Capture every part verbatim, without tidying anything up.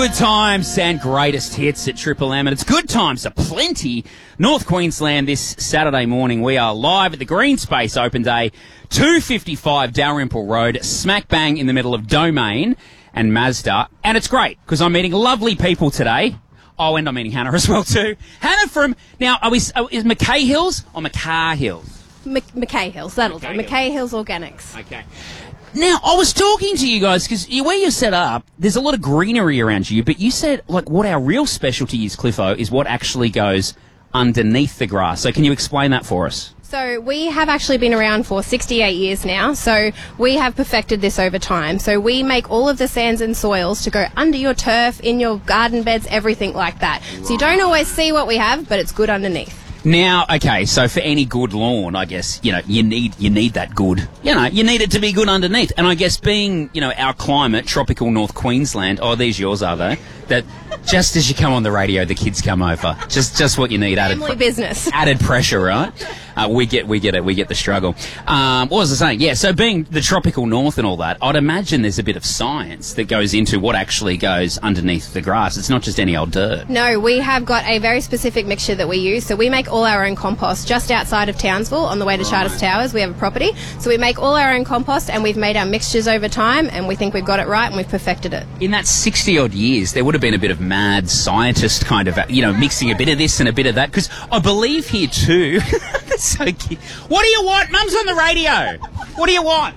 Good times and greatest hits at Triple M, and it's good times aplenty. North Queensland this Saturday morning. We are live at the Green Space Open Day, two fifty-five Dalrymple Road, smack bang in the middle of Domain and Mazda. And it's great because I'm meeting lovely people today. Oh, and I'm meeting Hannah as well too. Hannah from, now, are we, is McKay Hills or McCar Hills? M- McKay Hills, that'll do. McKay Hills Organics. Okay. Now, I was talking to you guys because where you're set up, there's a lot of greenery around you, but you said, like, what our real specialty is, Cliffo, is what actually goes underneath the grass. So can you explain that for us? So we have actually been around for sixty-eight years now, so we have perfected this over time. So we make all of the sands and soils to go under your turf, in your garden beds, everything like that. So you don't always see what we have, but it's good underneath. Now, okay, so for any good lawn, I guess, you know, you need you need that good, you know, you need it to be good underneath. And I guess being, you know, our climate, tropical North Queensland, oh, these yours are, though, that just as you come on the radio, the kids come over. Just just what you need. Added Family business. Added pressure, right? Uh, we get we get it. We get the struggle. Um, what was I saying? Yeah, so being the tropical north and all that, I'd imagine there's a bit of science that goes into what actually goes underneath the grass. It's not just any old dirt. No, we have got a very specific mixture that we use. So we make all our own compost just outside of Townsville on the way to Charters Towers. We have a property. So we make all our own compost and we've made our mixtures over time and we think we've got it right and we've perfected it. In that sixty-odd years, there would have been a bit of mad scientist kind of, you know, mixing a bit of this and a bit of that. Because I believe here too... That's so cute. What do you want? Mum's on the radio. What do you want?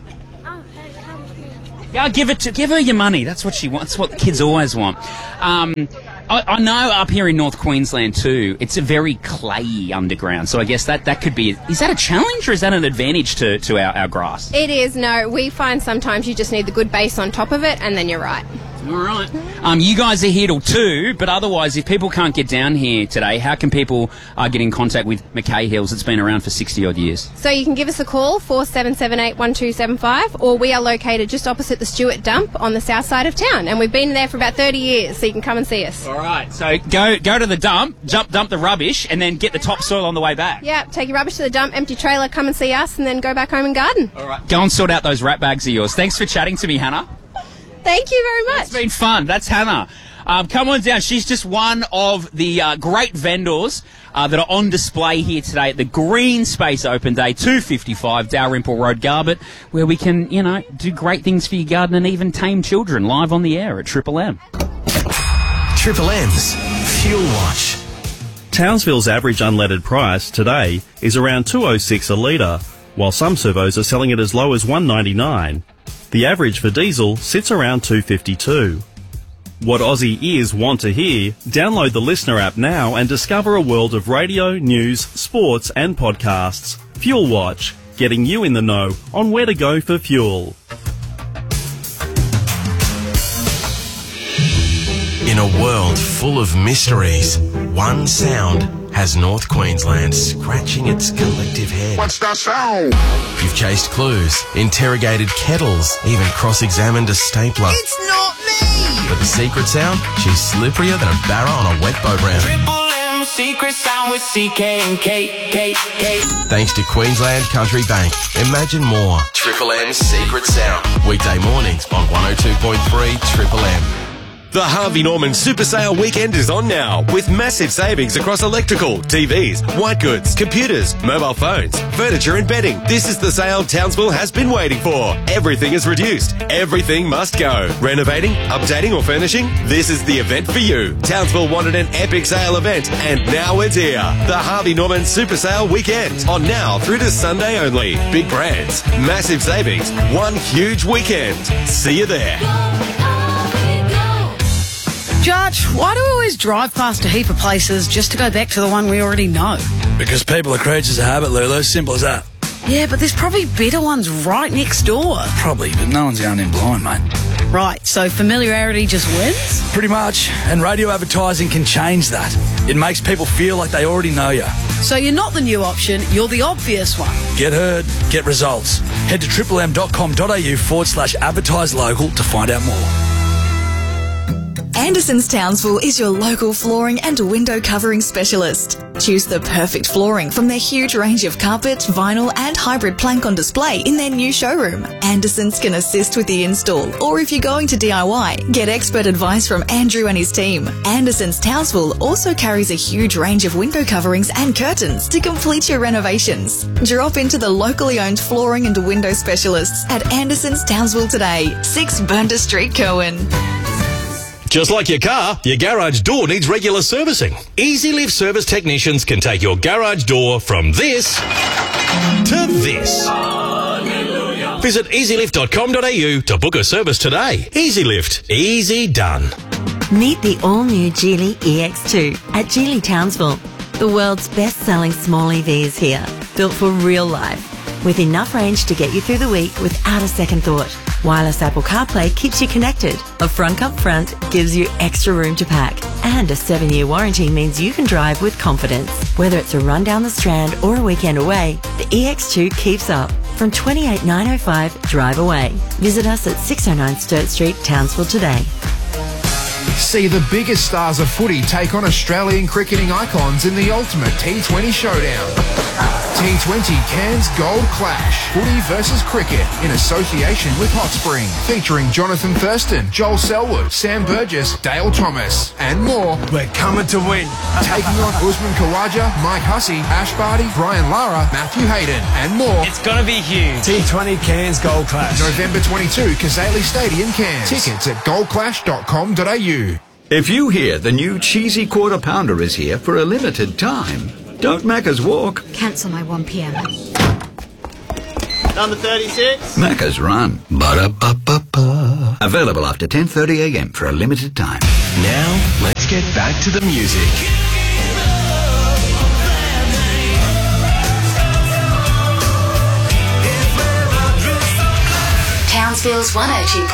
Yeah, give it to give her your money. That's what she wants. That's what the kids always want. Um, I, I know up here in North Queensland too, it's a very clayey underground. So I guess that, that could be... Is that a challenge or is that an advantage to, to our, our grass? It is. No, we find sometimes you just need the good base on top of it and then you're right. All right. Um, you guys are here till two, but otherwise, if people can't get down here today, how can people uh, get in contact with McKay Hills? It's been around for sixty-odd years. So you can give us a call, four seven seven eight, one two seven five, or we are located just opposite the Stewart Dump on the south side of town, and we've been there for about thirty years, so you can come and see us. All right. So go go to the dump, jump, dump the rubbish, and then get the topsoil on the way back. Yeah, take your rubbish to the dump, empty trailer, come and see us, and then go back home and garden. All right. Go and sort out those rat bags of yours. Thanks for chatting to me, Hannah. Thank you very much. It's been fun. That's Hannah. Um, come on down. She's just one of the uh, great vendors uh, that are on display here today at the Green Space Open Day, two fifty-five Dalrymple Road, Garbett, where we can, you know, do great things for your garden and even tame children live on the air at Triple M. Triple M's Fuel Watch. Townsville's average unleaded price today is around two oh six a litre, while some servos are selling it as low as one ninety-nine. The average for diesel sits around two fifty-two. What Aussie ears want to hear? Download the Listener app now and discover a world of radio, news, sports and podcasts. Fuel Watch, getting you in the know on where to go for fuel. In a world full of mysteries, one sound has North Queensland scratching its collective head. What's that sound? You've chased clues, interrogated kettles, even cross-examined a stapler. It's not me! But the secret sound? She's slipperier than a barra on a wet boat round. Triple M secret sound with C K and K, K, K. Thanks to Queensland Country Bank. Imagine more. Triple M's secret sound. Weekday mornings on one oh two point three Triple M. The Harvey Norman Super Sale weekend is on now with massive savings across electrical, T Vs, white goods, computers, mobile phones, furniture and bedding. This is the sale Townsville has been waiting for. Everything is reduced. Everything must go. Renovating, updating or furnishing? This is the event for you. Townsville wanted an epic sale event and now it's here. The Harvey Norman Super Sale weekend on now through to Sunday only. Big brands, massive savings, one huge weekend. See you there. Judge, why do we always drive past a heap of places just to go back to the one we already know? Because people are creatures of habit, Lulu. Simple as that. Yeah, but there's probably better ones right next door. Probably, but no one's going in blind, mate. Right, so familiarity just wins? Pretty much, and radio advertising can change that. It makes people feel like they already know you. So you're not the new option, you're the obvious one. Get heard, get results. Head to triplem.com.au forward slash advertise local to find out more. Anderson's Townsville is your local flooring and window covering specialist. Choose the perfect flooring from their huge range of carpet, vinyl and hybrid plank on display in their new showroom. Anderson's can assist with the install, or if you're going to D I Y, get expert advice from Andrew and his team. Anderson's Townsville also carries a huge range of window coverings and curtains to complete your renovations. Drop into the locally owned flooring and window specialists at Anderson's Townsville today, six Burnda Street, Cohen. Just like your car, your garage door needs regular servicing. EasyLift service technicians can take your garage door from this to this. Hallelujah. Visit easy lift dot com dot a u to book a service today. EasyLift. Easy done. Meet the all-new Geely E X two at Geely Townsville. The world's best-selling small E V is here, built for real life, with enough range to get you through the week without a second thought. Wireless Apple CarPlay keeps you connected. A front up front gives you extra room to pack. And a seven-year warranty means you can drive with confidence. Whether it's a run down the Strand or a weekend away, the E X two keeps up. From twenty-eight thousand nine hundred five, drive away. Visit us at six oh nine Sturt Street, Townsville today. See the biggest stars of footy take on Australian cricketing icons in the ultimate T twenty showdown. T twenty Cairns Gold Clash. Footy versus cricket in association with Hot Spring. Featuring Jonathan Thurston, Joel Selwood, Sam Burgess, Dale Thomas, and more. We're coming to win. Taking on Usman Khawaja, Mike Hussey, Ash Barty, Brian Lara, Matthew Hayden, and more. It's going to be huge. T twenty Cairns Gold Clash. November twenty-second, Kazali Stadium, Cairns. Tickets at gold clash dot com dot a u. If you hear the new cheesy quarter pounder is here for a limited time, don't Macca's walk. Cancel my one p m. Number thirty-six. Macca's run. Ba-da-ba-ba-ba. Available after ten thirty a m for a limited time. Now, let's get back to the music. Townsville's one oh two